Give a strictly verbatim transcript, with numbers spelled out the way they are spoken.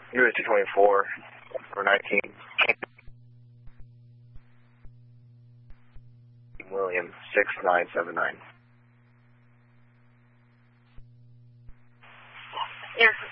U S two twenty-four or nineteen. William, six nine seven nine. Air